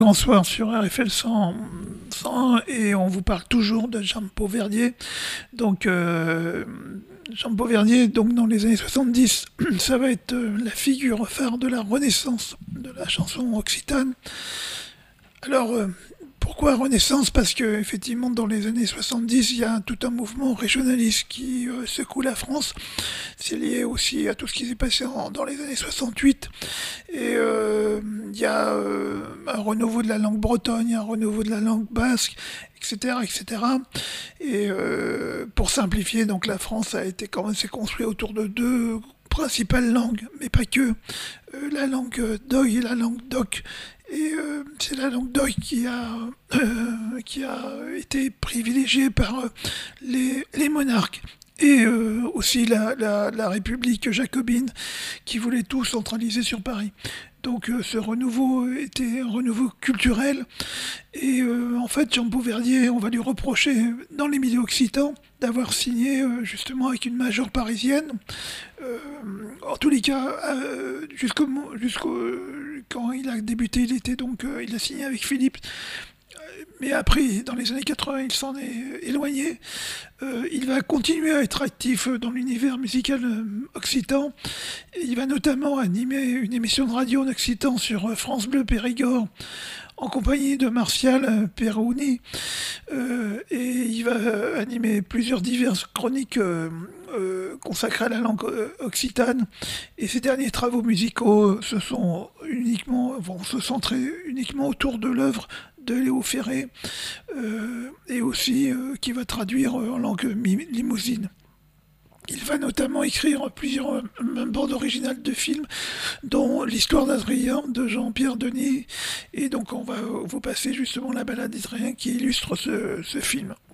Bonsoir sur RFL 100 et on vous parle toujours de Jean Pauverdier. Donc Jean Pauverdier, donc dans les années 70, ça va être la figure phare de la renaissance de la chanson occitane. Alors pourquoi Renaissance? Parce que effectivement dans les années 70, il y a tout un mouvement régionaliste qui secoue la France. C'est lié aussi à tout ce qui s'est passé dans les années 68. Et il y a un renouveau de la langue bretonne, un renouveau de la langue basque, etc., etc. Et pour simplifier, donc la France s'est construite autour de deux principales langues, mais pas que. La langue d'Oï et la langue d'Oc. Et c'est la langue d'Oï qui a été privilégiée par les monarques. Et aussi la République jacobine qui voulait tout centraliser sur Paris. Donc ce renouveau était un renouveau culturel. Et en fait, Jean Pauverdier, on va lui reprocher dans les milieux occitans d'avoir signé justement avec une majeure parisienne. En tous les cas, jusqu'au quand il a débuté, il a signé avec Philippe. Mais après, dans les années 80, il s'en est éloigné. Il va continuer à être actif dans l'univers musical occitan. Il va notamment animer une émission de radio en occitan sur France Bleu Périgord, en compagnie de Martial Perrouni. Et il va animer plusieurs diverses chroniques consacrées à la langue occitane. Et ses derniers travaux musicaux vont se centrer uniquement autour de l'œuvre de Léo Ferré, et aussi qui va traduire en langue limousine. Il va notamment écrire plusieurs bandes originales de films, dont L'Histoire d'Adrien de Jean-Pierre Denis. Et donc on va vous passer justement la balade d'Adrien qui illustre ce film.